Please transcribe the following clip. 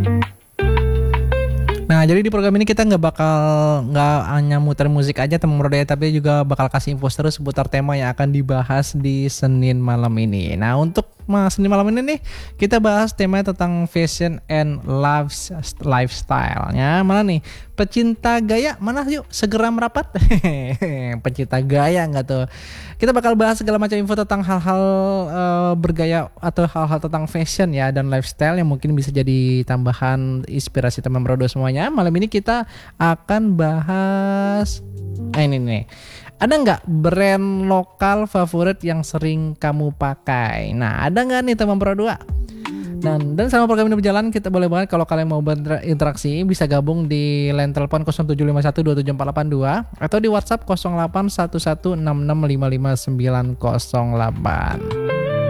Nah, jadi di program ini kita nggak hanya muter musik aja teman Brodaya, tapi juga bakal kasih info terus seputar tema yang akan dibahas di Senin malam ini. Nah, untuk Senin malam ini nih kita bahas tema tentang fashion and lifestyle-nya. Mana nih? Pecinta gaya mana yuk segera merapat. Pecinta gaya nggak tuh? Kita bakal bahas segala macam info tentang hal-hal bergaya atau hal-hal tentang fashion ya dan lifestyle yang mungkin bisa jadi tambahan inspirasi teman Brodo semuanya. Malam ini kita akan bahas ini nih. Ada nggak brand lokal favorit yang sering kamu pakai? Nah, ada nggak nih teman Pro 2? Dan selama program ini berjalan, kita boleh banget kalau kalian mau berinteraksi bisa gabung di line telepon 0751274482 atau di WhatsApp 081166555908.